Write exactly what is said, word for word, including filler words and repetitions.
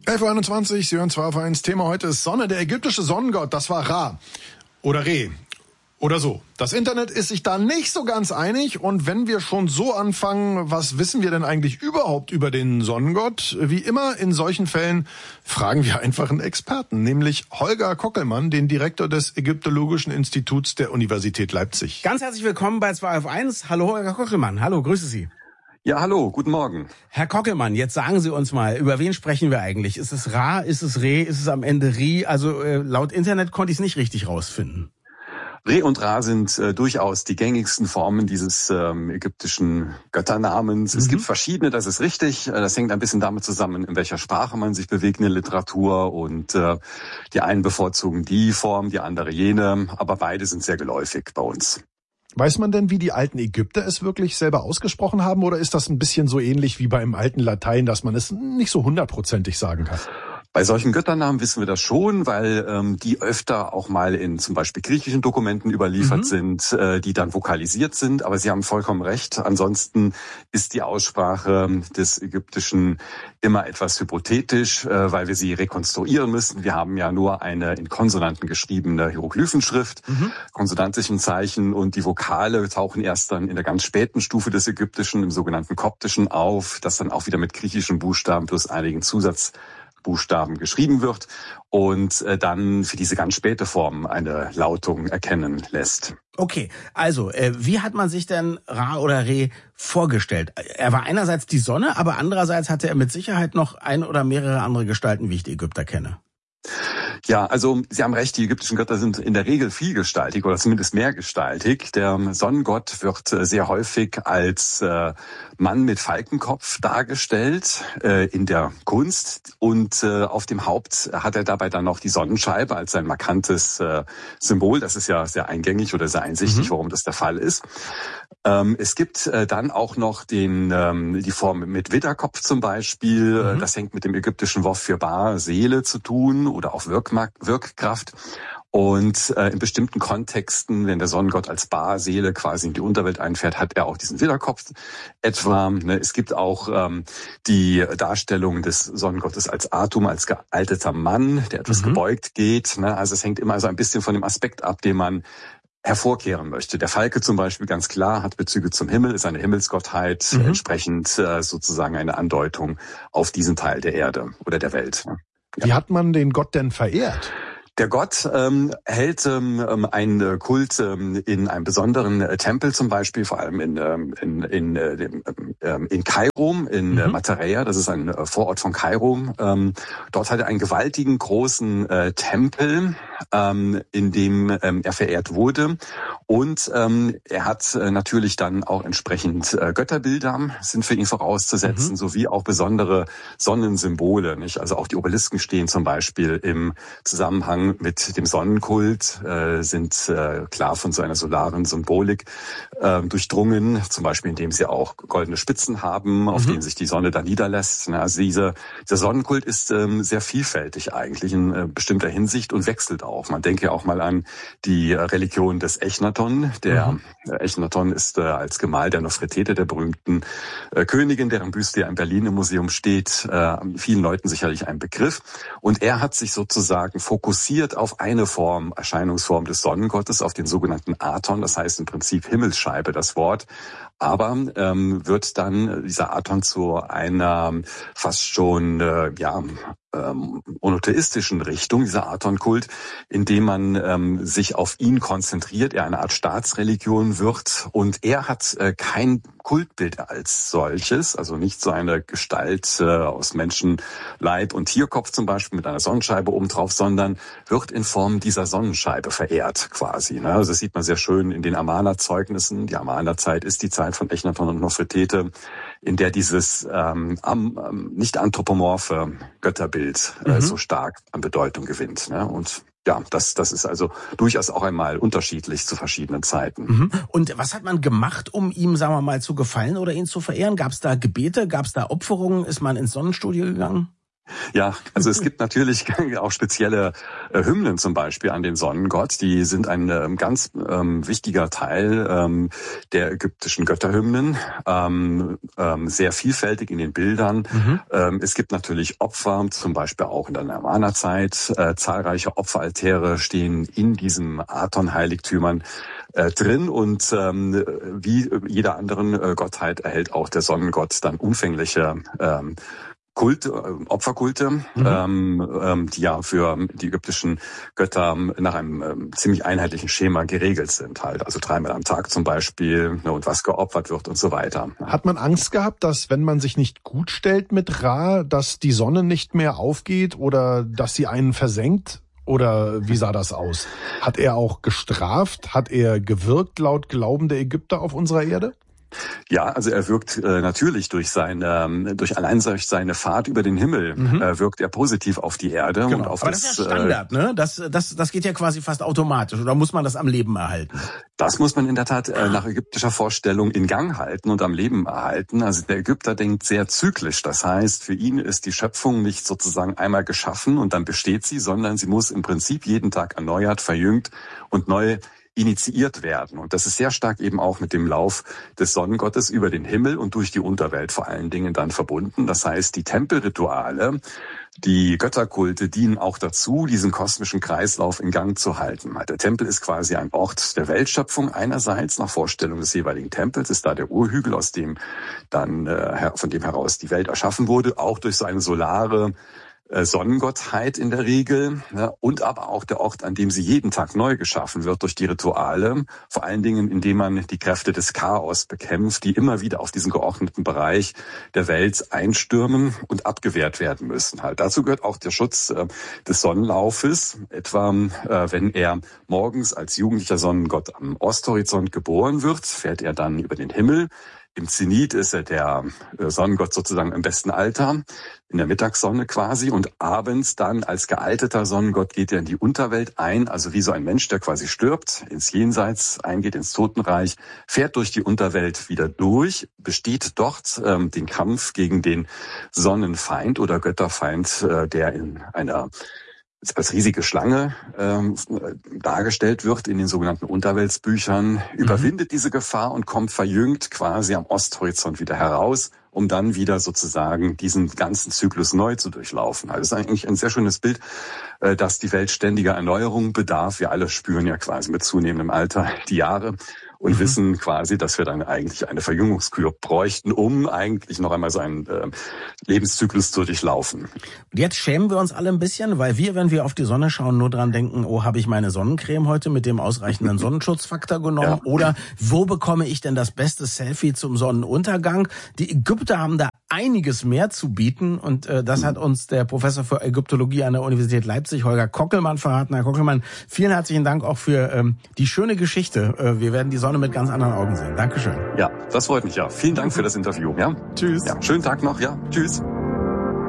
elf Uhr einundzwanzig, Sie hören zwei auf eins. Thema heute ist Sonne. Der ägyptische Sonnengott, das war Ra oder Re oder so. Das Internet ist sich da nicht so ganz einig. Und wenn wir schon so anfangen, was wissen wir denn eigentlich überhaupt über den Sonnengott? Wie immer in solchen Fällen fragen wir einfach einen Experten, nämlich Holger Kockelmann, den Direktor des Ägyptologischen Instituts der Universität Leipzig. Ganz herzlich willkommen bei zwei auf eins. Hallo Holger Kockelmann, hallo, grüße Sie. Ja, hallo, guten Morgen. Herr Kockelmann, jetzt sagen Sie uns mal, über wen sprechen wir eigentlich? Ist es Ra, ist es Re, ist es am Ende Ri? Also äh, laut Internet konnte ich es nicht richtig rausfinden. Re und Ra sind äh, durchaus die gängigsten Formen dieses ähm, ägyptischen Götternamens. Mhm. Es gibt verschiedene, das ist richtig. Das hängt ein bisschen damit zusammen, in welcher Sprache man sich bewegt in der Literatur. Und äh, die einen bevorzugen die Form, die andere jene. Aber beide sind sehr geläufig bei uns. Weiß man denn, wie die alten Ägypter es wirklich selber ausgesprochen haben? Oder ist das ein bisschen so ähnlich wie beim alten Latein, dass man es nicht so hundertprozentig sagen kann? Bei solchen Götternamen wissen wir das schon, weil ähm, die öfter auch mal in zum Beispiel griechischen Dokumenten überliefert mhm. sind, äh, die dann vokalisiert sind. Aber Sie haben vollkommen recht. Ansonsten ist die Aussprache des Ägyptischen immer etwas hypothetisch, äh, weil wir sie rekonstruieren müssen. Wir haben ja nur eine in Konsonanten geschriebene Hieroglyphenschrift, mhm. konsonantischen Zeichen, und die Vokale tauchen erst dann in der ganz späten Stufe des Ägyptischen, im sogenannten Koptischen, auf, das dann auch wieder mit griechischen Buchstaben plus einigen Zusatz Buchstaben geschrieben wird und äh, dann für diese ganz späte Form eine Lautung erkennen lässt. Okay, also äh, wie hat man sich denn Ra oder Re vorgestellt? Er war einerseits die Sonne, aber andererseits hatte er mit Sicherheit noch ein oder mehrere andere Gestalten, wie ich die Ägypter kenne. Ja, also Sie haben recht, die ägyptischen Götter sind in der Regel vielgestaltig oder zumindest mehrgestaltig. Der Sonnengott wird sehr häufig als äh, Mann mit Falkenkopf dargestellt äh, in der Kunst, und äh, auf dem Haupt hat er dabei dann noch die Sonnenscheibe als sein markantes äh, Symbol. Das ist ja sehr eingängig oder sehr einsichtig, mhm. warum das der Fall ist. Ähm, es gibt äh, dann auch noch den ähm, die Form mit Widderkopf zum Beispiel. Mhm. Das hängt mit dem ägyptischen Wort für Ba, Seele, zu tun oder auch Wirkma- Wirkkraft. Und äh, in bestimmten Kontexten, wenn der Sonnengott als Ba, Seele quasi in die Unterwelt einfährt, hat er auch diesen Widderkopf etwa. Ne? Es gibt auch ähm, die Darstellung des Sonnengottes als Atum, als gealterter Mann, der etwas mhm. gebeugt geht. Ne? Also es hängt immer so ein bisschen von dem Aspekt ab, den man hervorkehren möchte. Der Falke zum Beispiel, ganz klar, hat Bezüge zum Himmel, ist eine Himmelsgottheit, mhm. entsprechend äh, sozusagen eine Andeutung auf diesen Teil der Erde oder der Welt. Ja. Wie hat man den Gott denn verehrt? Der Gott ähm, hält ähm, einen Kult ähm, in einem besonderen äh, Tempel zum Beispiel, vor allem in ähm, in in, äh, dem, ähm, in Kairo, in mhm. äh, Matareya, das ist ein äh, Vorort von Kairo. Ähm, dort hat er einen gewaltigen großen äh, Tempel, ähm, in dem ähm, er verehrt wurde, und ähm, er hat äh, natürlich dann auch entsprechend äh, Götterbilder sind für ihn vorauszusetzen, mhm. sowie auch besondere Sonnensymbole. Nicht? Also auch die Obelisken stehen zum Beispiel im Zusammenhang mit dem Sonnenkult, äh, sind äh, klar von so einer solaren Symbolik äh, durchdrungen, zum Beispiel indem sie auch goldene Spitzen haben, auf mhm. denen sich die Sonne da niederlässt. Also diese, dieser Sonnenkult ist ähm, sehr vielfältig eigentlich in äh, bestimmter Hinsicht und wechselt auch. Man denke auch mal an die äh, Religion des Echnaton. Der mhm. äh, Echnaton ist äh, als Gemahl der Nofretete, der berühmten äh, Königin, deren Büste ja in Berlin im Museum steht, äh, vielen Leuten sicherlich ein Begriff. Und er hat sich sozusagen fokussiert auf eine Form, Erscheinungsform des Sonnengottes, auf den sogenannten Aton, das heißt im Prinzip Himmelsscheibe, das Wort. Aber ähm, wird dann dieser Aton zu einer fast schon äh, ja ähm, monotheistischen Richtung, dieser Aton-Kult, indem man ähm, sich auf ihn konzentriert, er eine Art Staatsreligion wird, und er hat äh, kein Kultbild als solches, also nicht so eine Gestalt äh, aus Menschenleib und Tierkopf zum Beispiel mit einer Sonnenscheibe obendrauf, sondern wird in Form dieser Sonnenscheibe verehrt quasi. Ne? Also das sieht man sehr schön in den Amana-Zeugnissen. Die Amana-Zeit ist die Zeit von Echnaton und Nofretete, in der dieses ähm, ähm, nicht anthropomorphe Götterbild äh, mhm. so stark an Bedeutung gewinnt. Ne? Und ja, das, das ist also durchaus auch einmal unterschiedlich zu verschiedenen Zeiten. Mhm. Und was hat man gemacht, um ihm, sagen wir mal, zu gefallen oder ihn zu verehren? Gab es da Gebete? Gab es da Opferungen? Ist man ins Sonnenstudio gegangen? Ja, also es gibt natürlich auch spezielle äh, Hymnen zum Beispiel an den Sonnengott. Die sind ein ähm, ganz ähm, wichtiger Teil ähm, der ägyptischen Götterhymnen, ähm, ähm, sehr vielfältig in den Bildern. Mhm. Ähm, es gibt natürlich Opfer, zum Beispiel auch in der Nirvana-Zeit. Äh, zahlreiche Opferaltäre stehen in diesen Aton-Heiligtümern äh, drin und ähm, wie jeder anderen äh, Gottheit erhält auch der Sonnengott dann umfängliche ähm, Kult, Opferkulte, mhm. ähm, ähm, die ja für die ägyptischen Götter nach einem ähm, ziemlich einheitlichen Schema geregelt sind halt. Also dreimal am Tag zum Beispiel, ne, und was geopfert wird und so weiter. Hat man Angst gehabt, dass wenn man sich nicht gut stellt mit Ra, dass die Sonne nicht mehr aufgeht oder dass sie einen versenkt? Oder wie sah das aus? Hat er auch gestraft? Hat er gewirkt laut Glauben der Ägypter auf unserer Erde? Ja, also er wirkt äh, natürlich durch seine, durch allein durch seine Fahrt über den Himmel mhm. äh, wirkt er positiv auf die Erde genau. und auf Aber das. das ist ja Standard, äh, ne? Das, das, das geht ja quasi fast automatisch. Oder muss man das am Leben erhalten? Das muss man in der Tat äh, nach ägyptischer Vorstellung in Gang halten und am Leben erhalten. Also der Ägypter denkt sehr zyklisch. Das heißt, für ihn ist die Schöpfung nicht sozusagen einmal geschaffen und dann besteht sie, sondern sie muss im Prinzip jeden Tag erneuert, verjüngt und neu initiiert werden. Und das ist sehr stark eben auch mit dem Lauf des Sonnengottes über den Himmel und durch die Unterwelt vor allen Dingen dann verbunden. Das heißt, die Tempelrituale, die Götterkulte dienen auch dazu, diesen kosmischen Kreislauf in Gang zu halten. Der Tempel ist quasi ein Ort der Weltschöpfung einerseits, nach Vorstellung des jeweiligen Tempels, ist da der Urhügel, aus dem dann, äh, von dem heraus die Welt erschaffen wurde, auch durch so eine solare Sonnengottheit in der Regel, ne, und aber auch der Ort, an dem sie jeden Tag neu geschaffen wird durch die Rituale, vor allen Dingen, indem man die Kräfte des Chaos bekämpft, die immer wieder auf diesen geordneten Bereich der Welt einstürmen und abgewehrt werden müssen. Halt dazu gehört auch der Schutz äh, des Sonnenlaufes, etwa äh, wenn er morgens als jugendlicher Sonnengott am Osthorizont geboren wird, fährt er dann über den Himmel. Im Zenit ist er der Sonnengott sozusagen im besten Alter, in der Mittagssonne quasi. Und abends dann als gealteter Sonnengott geht er in die Unterwelt ein, also wie so ein Mensch, der quasi stirbt, ins Jenseits eingeht, ins Totenreich, fährt durch die Unterwelt wieder durch, besteht dort ähm, den Kampf gegen den Sonnenfeind oder Götterfeind, äh, der in einer als riesige Schlange ähm, dargestellt wird in den sogenannten Unterweltsbüchern, mhm. überwindet diese Gefahr und kommt verjüngt quasi am Osthorizont wieder heraus, um dann wieder sozusagen diesen ganzen Zyklus neu zu durchlaufen. Also das ist eigentlich ein sehr schönes Bild, äh, dass die Welt ständiger Erneuerung bedarf. Wir alle spüren ja quasi mit zunehmendem Alter die Jahre und mhm. wissen quasi, dass wir dann eigentlich eine Verjüngungskur bräuchten, um eigentlich noch einmal so einen äh, Lebenszyklus zu durchlaufen. Und jetzt schämen wir uns alle ein bisschen, weil wir, wenn wir auf die Sonne schauen, nur dran denken, oh, habe ich meine Sonnencreme heute mit dem ausreichenden Sonnenschutzfaktor genommen? Ja. Oder wo bekomme ich denn das beste Selfie zum Sonnenuntergang? Die Ägypter haben da einiges mehr zu bieten und äh, das hat uns der Professor für Ägyptologie an der Universität Leipzig, Holger Kockelmann, verraten. Herr Kockelmann, vielen herzlichen Dank auch für ähm, die schöne Geschichte. Äh, wir werden die Sonne mit ganz anderen Augen sehen. Dankeschön. Ja, das freut mich, ja. Vielen Dank für das Interview. Ja. Tschüss. Ja, schönen Tag noch. Ja, tschüss.